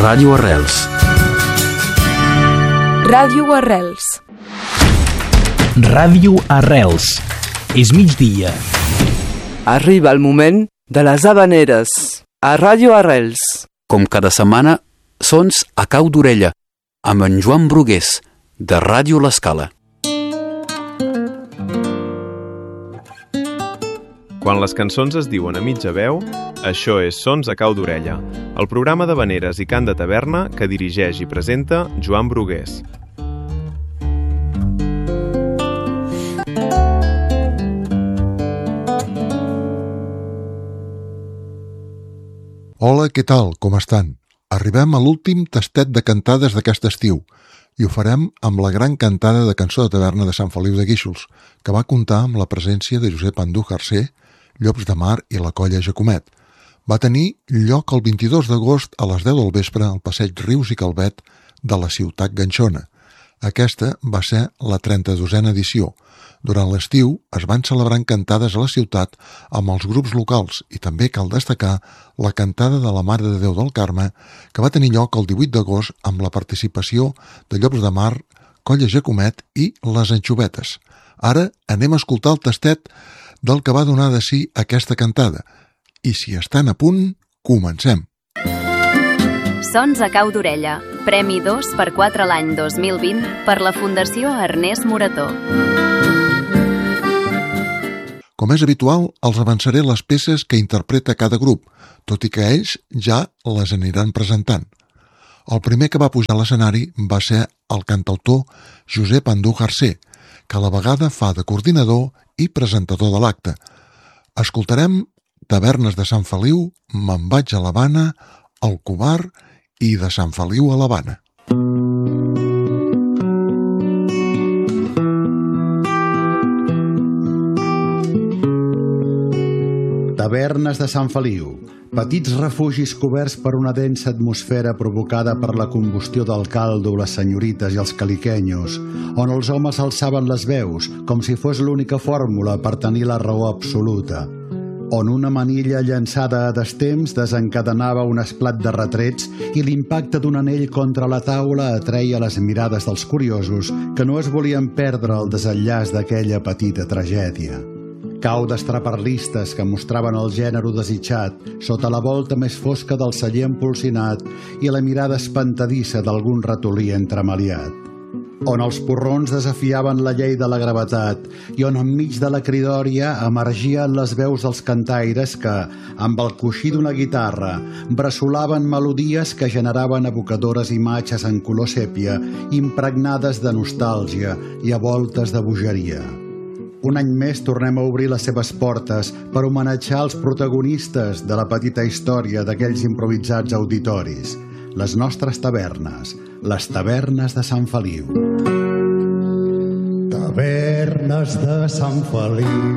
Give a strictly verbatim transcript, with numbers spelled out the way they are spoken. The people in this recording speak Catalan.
Ràdio Arrels. Ràdio Arrels. Ràdio Arrels. És migdia. Arriba el moment de les havaneres a Ràdio Arrels. Com cada setmana, sons a cau d'orella, amb en Joan Brugués, de Ràdio L'Escala. Quan les cançons es diuen a mitja veu, això és Sons a cau d'orella, el programa d'havaneres i cant de taverna que dirigeix i presenta Joan Brugués. Hola, què tal? Com estan? Arribem a l'últim tastet de cantades d'aquest estiu i ho farem amb la gran cantada de cançó de taverna de Sant Feliu de Guíxols, que va comptar amb la presència de Josep Andújar-Garcé, Llops de Mar i la Colla Jacomet. Va tenir lloc el vint-i-dos d'agost a les deu del vespre al passeig Rius i Calvet de la ciutat ganxona. Aquesta va ser la trenta-dosena edició. Durant l'estiu es van celebrant cantades a la ciutat amb els grups locals i també cal destacar la cantada de la Mare de Déu del Carme, que va tenir lloc el divuit d'agost amb la participació de Llops de Mar, Colla Jacomet i les Anxovetes. Ara anem a escoltar el tastet del que va donar de si aquesta cantada. I si estan a punt, comencem. Sons a cau d'orella. Premi dos per quatre l'any dos mil vint per la Fundació Ernest Morató. Com és habitual, els avançaré les peces que interpreta cada grup, tot i que ells ja les aniran presentant. El primer que va pujar a l'escenari va ser el cantautor Josep Andújar-Garcé, que a la vegada fa de coordinador i presentador de l'acte. Escoltarem Tavernes de Sant Feliu, Me'n vaig a l'Havana, El Covar i de Sant Feliu a l'Havana. Tavernes de Sant Feliu, petits refugis coberts per una densa atmosfera provocada per la combustió del caldo, les senyorites i els caliquenyos, on els homes alçaven les veus com si fos l'única fórmula per tenir la raó absoluta, on una manilla llançada a destemps desencadenava un esplat de retrets i l'impacte d'un anell contra la taula atreia les mirades dels curiosos que no es volien perdre el desenllaç d'aquella petita tragèdia. Caudes traparlistes que mostraven el gènere desitjat sota la volta més fosca del celler empolsinat i la mirada espantadissa d'algun ratolí entremaliat, on els porrons desafiaven la llei de la gravetat i on enmig de la cridòria emergien les veus dels cantaires que, amb el coixí d'una guitarra, bressolaven melodies que generaven evocadores imatges en color sèpia impregnades de nostàlgia i a voltes de bogeria. Un any més tornem a obrir les seves portes per homenatjar els protagonistes de la petita història d'aquells improvisats auditoris, les nostres tavernes, les tavernes de Sant Feliu. Tavernes de Sant Feliu.